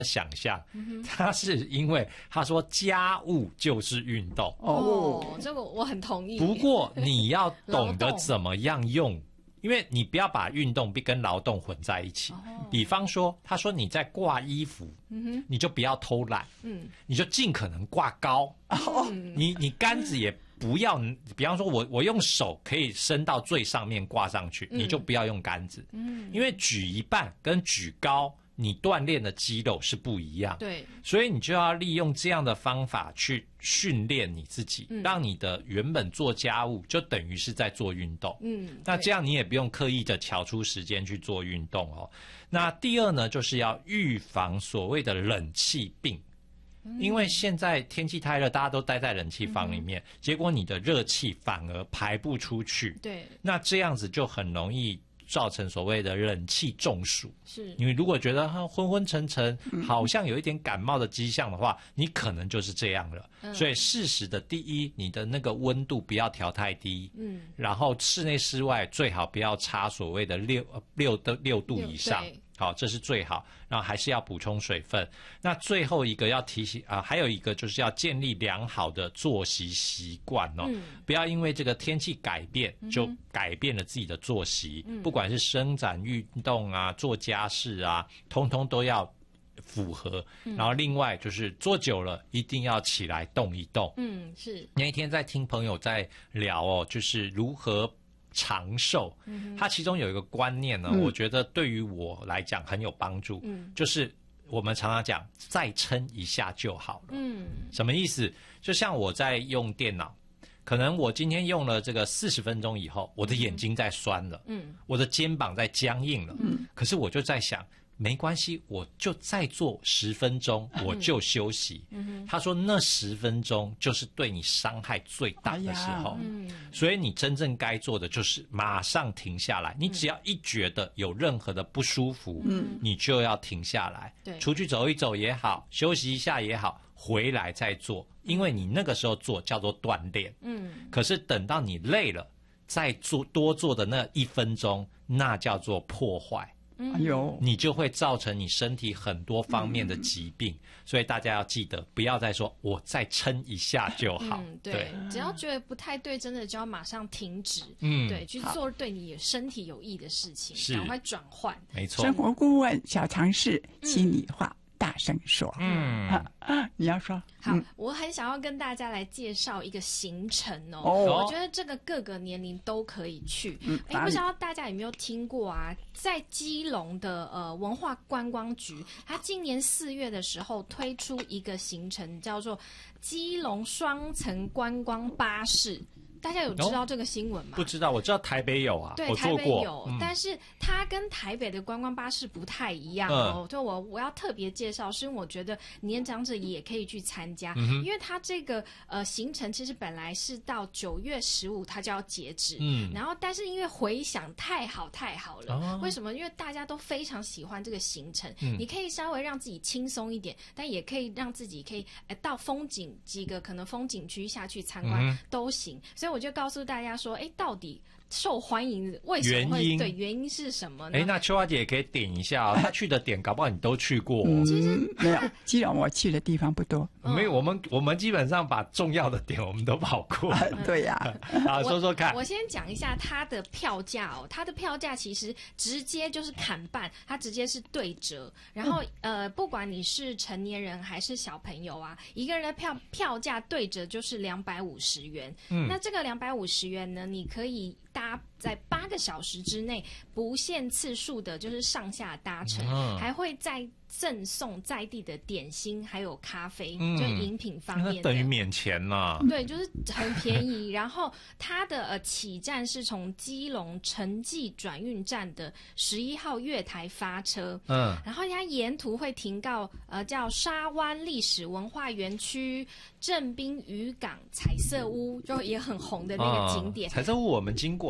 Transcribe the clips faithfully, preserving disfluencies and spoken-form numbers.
想象，嗯、他是因为他说家务就是运动哦，这个我很同意。 不过你要懂得怎么样用，因为你不要把运动跟劳动混在一起。哦、比方说，他说你在挂衣服，嗯、你就不要偷懒，嗯、你就尽可能挂高，哦、你你杆子也不要，比方说我我用手可以伸到最上面挂上去，嗯、你就不要用杆子，嗯、因为举一半跟举高。你锻炼的肌肉是不一样， 对， 所以你就要利用这样的方法去训练你自己，嗯、让你的原本做家务就等于是在做运动，嗯，那这样你也不用刻意的调出时间去做运动哦。那第二呢，就是要预防所谓的冷气病，嗯、因为现在天气太热，大家都待在冷气房里面，嗯、结果你的热气反而排不出去， 对， 那这样子就很容易造成所谓的冷气中暑， 是因为如果觉得昏昏沉沉，好像有一点感冒的迹象的话，你可能就是这样了。嗯、所以适时的，第一，你的那个温度不要调太低，嗯，然后室内室外最好不要差所谓的六六的六度以上。好，这是最好，然后还是要补充水分。那最后一个要提醒啊、呃，还有一个就是要建立良好的作息习惯哦，嗯、不要因为这个天气改变就改变了自己的作息，嗯、不管是伸展运动啊、做家事啊，通通都要符合。嗯、然后另外就是坐久了一定要起来动一动。嗯，是。那一天在听朋友在聊哦，就是如何长寿，嗯、它其中有一个观念呢，嗯、我觉得对于我来讲很有帮助，嗯、就是我们常常讲再撑一下就好了。嗯，什么意思？就像我在用电脑，可能我今天用了这个四十分钟以后，我的眼睛在酸了，嗯，我的肩膀在僵硬了，嗯，可是我就在想，没关系，我就再做十分钟，我就休息。嗯、他说那十分钟就是对你伤害最大的时候，嗯、所以你真正该做的就是马上停下来。你只要一觉得有任何的不舒服，嗯、你就要停下来，对，出去走一走也好，休息一下也好，回来再做，因为你那个时候做叫做锻炼。嗯，可是等到你累了，再做多做的那一分钟，那叫做破坏。哎呦，你就会造成你身体很多方面的疾病，嗯、所以大家要记得，不要再说我再撑一下就好。 嗯，对，对只要觉得不太对，真的就要马上停止。嗯，对，去做对你身体有益的事情，赶快转换。 没错， 生活顾问小常识，心里话。嗯大声说，嗯、啊啊，你要说好，嗯、我很想要跟大家来介绍一个行程哦。哦我觉得这个各个年龄都可以去。哎、嗯，不知道大家有没有听过啊？在基隆的呃文化观光局，它今年四月的时候推出一个行程，叫做基隆双层观光巴士。大家有知道这个新闻吗？ 哦、不知道，我知道台北有啊， 对， 我做过台北有，嗯、但是它跟台北的观光巴士不太一样哦。就、嗯、我我要特别介绍，是因为我觉得年长者也可以去参加，嗯、因为它这个呃行程其实本来是到九月十五它就要截止，嗯，然后但是因为回响太好太好了，哦、为什么？因为大家都非常喜欢这个行程，嗯、你可以稍微让自己轻松一点，但也可以让自己可以呃到风景几个可能风景区下去参观、嗯、都行，所以。我就告诉大家说，哎，到底受欢迎为什么会？ 原因对，原因是什么呢？ 哎，那秋花姐也可以点一下哦，她去的点搞不好你都去过、哦。 嗯， 其实没有，基隆我去的地方不多。 没有，我们我们基本上把重要的点我们都跑过。 嗯、对呀、 啊，啊，说说看。 我, 我先讲一下它的票价哦，它的票价其实直接就是砍半，它直接是对折。然后、嗯、呃，不管你是成年人还是小朋友啊，一个人的票票价对折就是两百五十元。嗯，那这个两百五十元呢，你可以搭在八个小时之内不限次数的，就是上下搭乘，嗯、还会再赠送在地的点心，还有咖啡，嗯、就饮品方面的， 那等于免钱啦。 对，就是很便宜。然后它的呃起站是从基隆城际转运站的十一号月台发车，嗯，然后它沿途会停靠呃叫沙湾历史文化园区、正滨渔港彩色屋，就也很红的那个景点。 哦、彩色屋我们经过。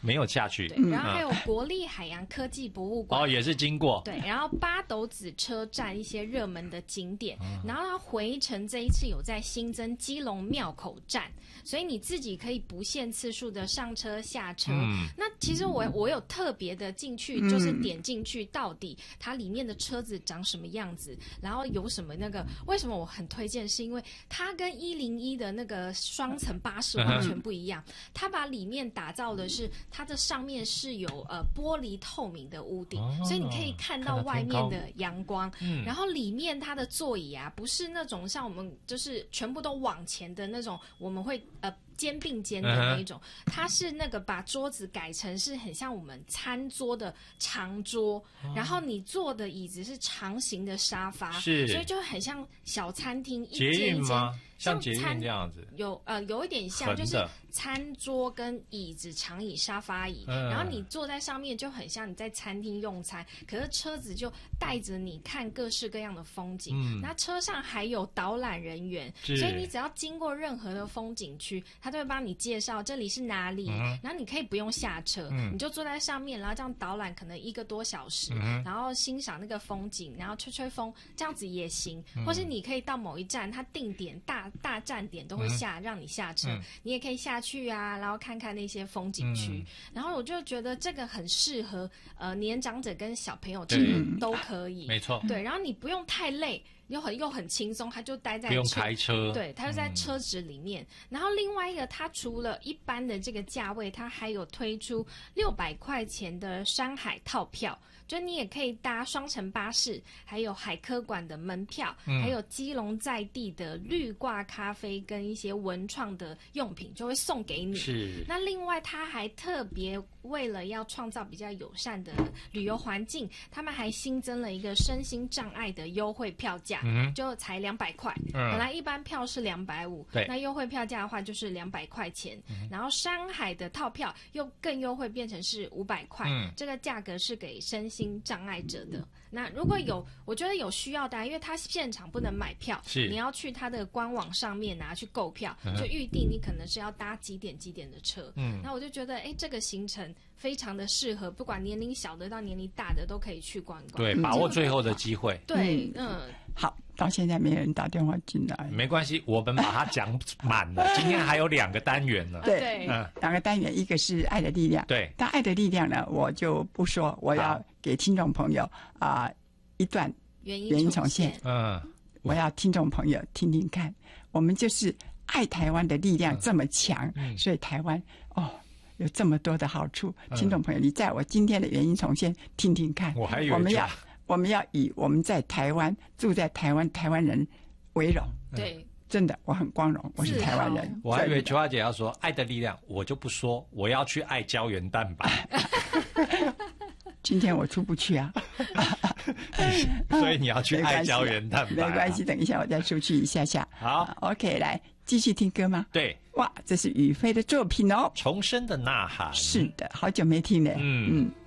没有下去。 对，然后还有国立海洋科技博物馆， 哦，也是经过。 对，然后八斗子车站一些热门的景点，然后它回程这一次有在新增基隆庙口站，所以你自己可以不限次数的上车下车。嗯、那其实我我有特别的进去，就是点进去到底它里面的车子长什么样子，然后有什么那个为什么我很推荐，是因为它跟一零一的那个双层巴士完全不一样，它把里面打造的是它的上面是有呃玻璃透明的屋顶，哦、所以你可以看到外面的阳光。嗯、然后里面它的座椅啊，不是那种像我们就是全部都往前的那种，我们会呃。肩并肩的那一种，嗯、它是那个把桌子改成是很像我们餐桌的长桌，哦、然后你坐的椅子是长形的沙发，是，所以就很像小餐厅一间一间， 像捷运这样子， 有呃有一点像，就是餐桌跟椅子、长椅、沙发椅，嗯、然后你坐在上面就很像你在餐厅用餐，可是车子就带着你看各式各样的风景，嗯、那车上还有导览人员，所以你只要经过任何的风景区，他都会帮你介绍这里是哪里，嗯、然后你可以不用下车，嗯、你就坐在上面，然后这样导览可能一个多小时，嗯、然后欣赏那个风景，然后吹吹风，这样子也行，嗯、或是你可以到某一站，它定点大大站点都会下，嗯、让你下车，嗯、你也可以下去啊，然后看看那些风景区，嗯、然后我就觉得这个很适合呃年长者跟小朋友去都可以， 没错， 对，然后你不用太累。又很又很轻松，他就待在不用开车， 对，他就在车子里面。嗯、然后另外一个，他除了一般的这个价位，他还有推出六百块钱的山海套票，就你也可以搭双层巴士，还有海科馆的门票，嗯、还有基隆在地的绿挂咖啡跟一些文创的用品，就会送给你。 是。那另外，他还特别为了要创造比较友善的旅游环境，他们还新增了一个身心障碍的优惠票价。嗯、就才两百块，嗯、本来一般票是两百五，那优惠票价的话就是两百块钱。嗯、然后山海的套票又更优惠，变成是五百块，嗯、这个价格是给身心障碍者的。那如果有，我觉得有需要的，因为他现场不能买票，是你要去他的官网上面拿去购票，嗯、就预定你可能是要搭几点几点的车。嗯，那我就觉得，哎，这个行程非常的适合，不管年龄小的到年龄大的都可以去逛逛。 对，把握最后的机会。 对，嗯。 好，到现在没人打电话进来， 没关系，我们把它讲满了。今天还有两个单元呢。 对，嗯，两个单元，一个是爱的力量。 对， 但爱的力量呢，我就不说，我要给听众朋友啊、呃、一段原因重现。 嗯， 我要听众朋友听听看，我们就是爱台湾的力量这么强，嗯、所以台湾哦。有这么多的好处，听众朋友，你在我今天的原因重现听听看。 我还以为我们要我们要以我们在台湾住在台湾台湾人为荣。 对， 真的我很光荣，我是台湾人。 我还以为秋华姐要说爱的力量，我就不说，我要去爱胶原蛋白。 今天我出不去啊， 所以你要去爱胶原蛋白、啊。 没关系，等一下我再出去一下下。 好 ，OK， 来继续听歌吗？ 对， 哇，这是雨飞的作品哦， 重生的呐喊。 是的，好久没听了。嗯嗯。